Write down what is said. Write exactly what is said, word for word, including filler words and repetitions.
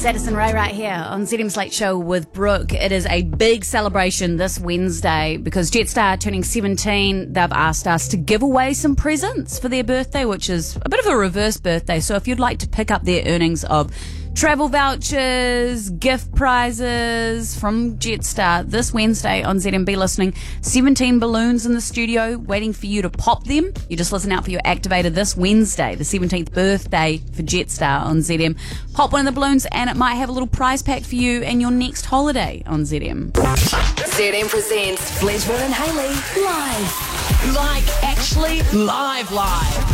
It's Addison Ray right here on Z M's Late Show with Brooke. It is a big celebration this Wednesday because Jetstar are turning seventeen. They've asked us to give away some presents for their birthday, which is a bit of a reverse birthday. So if you'd like to pick up their earnings of travel vouchers, gift prizes from Jetstar this Wednesday on Z M, be listening. seventeen balloons in the studio waiting for you to pop them. You just listen out for your activator this Wednesday, the seventeenth birthday for Jetstar on Z M. Pop one of the balloons and it might have a little prize pack for you and your next holiday on Z M. Z M presents Fledgeville and Haley live. Like, actually live live.